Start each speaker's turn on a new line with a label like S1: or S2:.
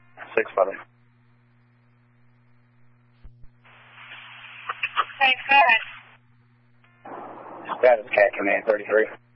S1: 611.
S2: Hey, go ahead.
S1: Status Cat Command 33.